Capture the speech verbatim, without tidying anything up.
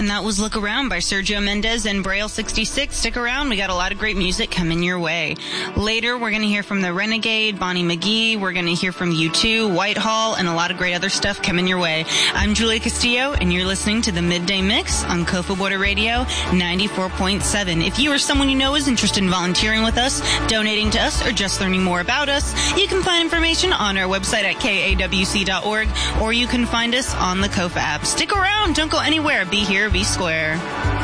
And that was Look Around by Sergio Mendes and Braille sixty-six. Stick around. We got a lot of great music coming your way. Later, we're going to hear from The Renegade, Bonnie McGee. We're going to hear from U two, Whitehall, and a lot of great other stuff coming your way. I'm Julia Castillo, and you're listening to the Midday Mix on Cofa Border Radio ninety-four point seven. If you or someone you know is interested in volunteering with us, donating to us, or just learning more about us, you can find information on our website at K A W C dot org, or you can find us on the Cofa app. Stick around. Don't go anywhere. Be here. Be square.